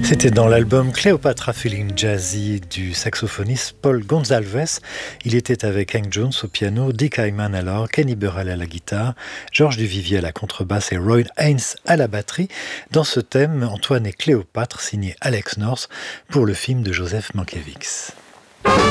C'était dans l'album Cleopatra Feeling Jazzy du saxophoniste Paul Gonsalves. Il était avec Hank Jones au piano, Dick Hyman à l'orgue, Kenny Burrell à la guitare, Georges Duvivier à la contrebasse et Roy Haynes à la batterie. Dans ce thème, Antoine et Cléopâtre, signé Alex North pour le film de Joseph Mankiewicz.